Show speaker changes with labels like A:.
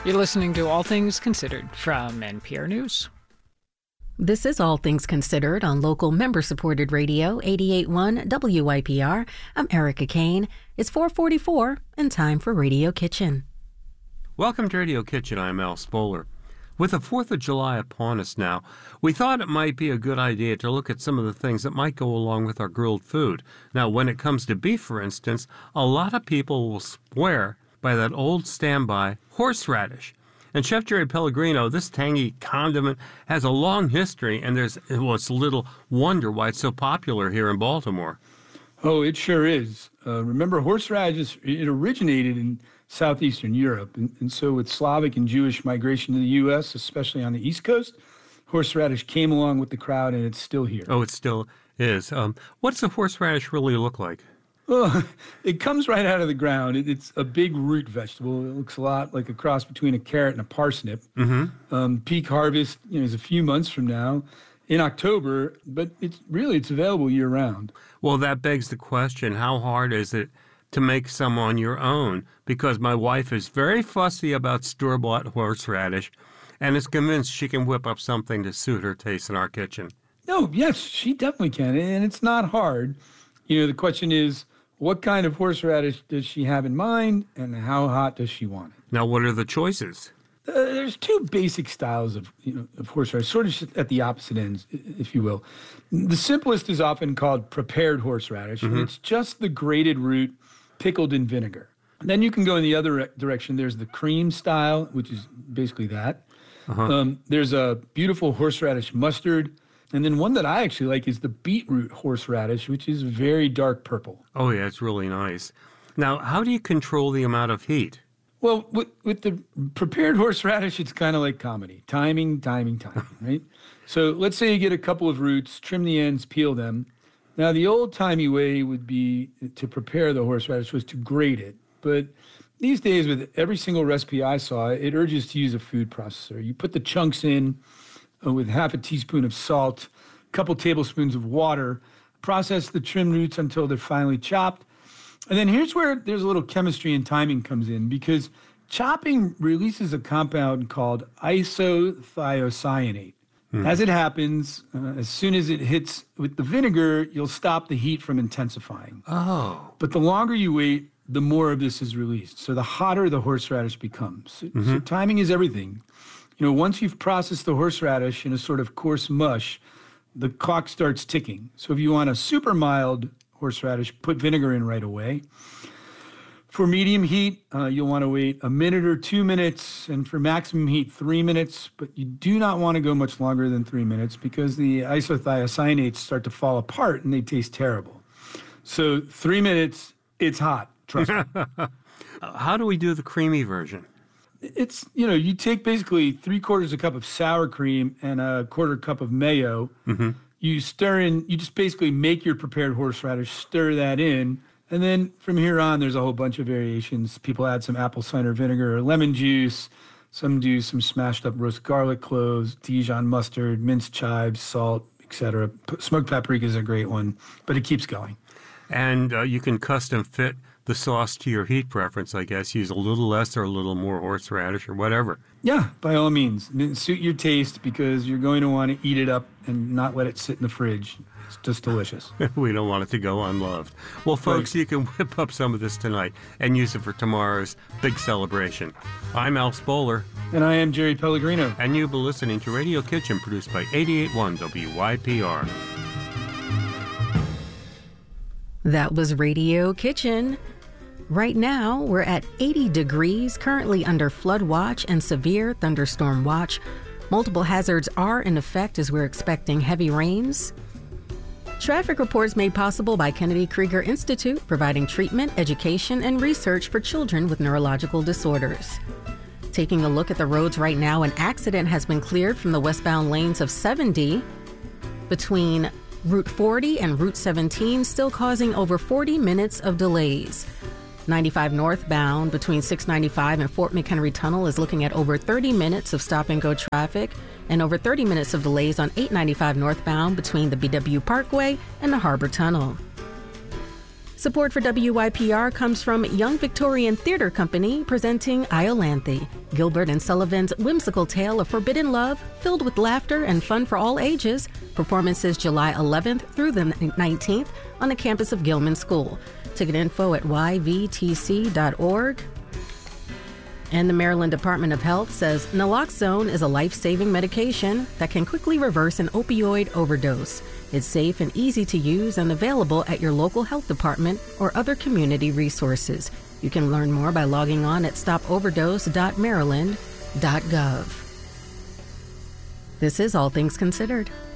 A: You're listening to All Things Considered from NPR News.
B: This is All Things Considered on local member-supported radio, 88.1 WYPR. I'm Erica Kane. It's 4:44 and time for Radio Kitchen.
C: Welcome to Radio Kitchen. I'm Al Spoler. With the 4th of July upon us now, we thought it might be a good idea to look at some of the things that might go along with our grilled food. Now, when it comes to beef, for instance, a lot of people will swear by that old standby horseradish. And Chef Jerry Pellegrino, this tangy condiment has a long history, and it's little wonder why it's so popular here in Baltimore.
D: Oh, it sure is. Remember, horseradish, it originated in southeastern Europe, and so with Slavic and Jewish migration to the U.S., especially on the East Coast, horseradish came along with the crowd, and it's still here.
C: Oh, it still is. What's a horseradish really look like?
D: Oh, it comes right out of the ground. It's a big root vegetable. It looks a lot like a cross between a carrot and a parsnip. Mm-hmm. Peak harvest is a few months from now in October, but it's available year-round.
C: Well, that begs the question, how hard is it to make some on your own? Because my wife is very fussy about store-bought horseradish and is convinced she can whip up something to suit her taste in our kitchen.
D: Oh, yes, she definitely can, and it's not hard. The question is, what kind of horseradish does she have in mind, and how hot does she want it?
C: Now, what are the choices?
D: There's two basic styles of horseradish, sort of at the opposite ends, if you will. The simplest is often called prepared horseradish, and it's just the grated root pickled in vinegar. Then you can go in the other direction. There's the cream style, which is basically that. There's a beautiful horseradish mustard. And then one that I actually like is the beetroot horseradish, which is very dark purple.
C: Oh, yeah, it's really nice. Now, how do you control the amount of heat?
D: Well, with the prepared horseradish, it's kind of like comedy. Timing, right? So let's say you get a couple of roots, trim the ends, peel them. Now, the old-timey way would be to prepare the horseradish was to grate it. But these days, with every single recipe I saw, it urges to use a food processor. You put the chunks in with half a teaspoon of salt, a couple tablespoons of water, process the trimmed roots until they're finely chopped. And then here's where there's a little chemistry and timing comes in, because chopping releases a compound called isothiocyanate. As it happens, as soon as it hits with the vinegar, you'll stop the heat from intensifying.
C: Oh.
D: But the longer you wait, the more of this is released. So the hotter the horseradish becomes. So timing is everything. Once you've processed the horseradish in a sort of coarse mush, the clock starts ticking. So if you want a super mild horseradish, put vinegar in right away. For medium heat, you'll want to wait a minute or 2 minutes, and for maximum heat, 3 minutes. But you do not want to go much longer than 3 minutes because the isothiocyanates start to fall apart and they taste terrible. So 3 minutes, it's hot, trust me.
C: How do we do the creamy version?
D: It's, you take basically 3/4 cup of sour cream and a 1/4 cup of mayo. You stir in, you just basically make your prepared horseradish, stir that in. And then from here on, there's a whole bunch of variations. People add some apple cider vinegar or lemon juice. Some do some smashed up roast garlic cloves, Dijon mustard, minced chives, salt, etc. Smoked paprika is a great one, but it keeps going.
C: And you can custom fit the sauce to your heat preference, I guess. Use a little less or a little more horseradish or whatever.
D: Yeah, by all means. Suit your taste, because you're going to want to eat it up and not let it sit in the fridge. It's just delicious.
C: We don't want it to go unloved. Well, folks, You can whip up some of this tonight and use it for tomorrow's big celebration. I'm Al Spoler.
D: And I am Jerry Pellegrino.
C: And you've been listening to Radio Kitchen, produced by 88.1 WYPR.
B: That was Radio Kitchen. Right now, we're at 80 degrees, currently under flood watch and severe thunderstorm watch. Multiple hazards are in effect as we're expecting heavy rains. Traffic reports made possible by Kennedy Krieger Institute, providing treatment, education, and research for children with neurological disorders. Taking a look at the roads right now, an accident has been cleared from the westbound lanes of 70 between Route 40 and Route 17, still causing over 40 minutes of delays. 95 northbound between 695 and Fort McHenry Tunnel is looking at over 30 minutes of stop-and-go traffic and over 30 minutes of delays on 895 northbound between the BW Parkway and the Harbor Tunnel. Support for WYPR comes from Young Victorian Theatre Company presenting Iolanthe, Gilbert and Sullivan's whimsical tale of forbidden love, filled with laughter and fun for all ages. Performances July 11th through the 19th on the campus of Gilman School. Ticket info at yvtc.org. And the Maryland Department of Health says naloxone is a life-saving medication that can quickly reverse an opioid overdose. It's safe and easy to use and available at your local health department or other community resources. You can learn more by logging on at stopoverdose.maryland.gov. This is All Things Considered.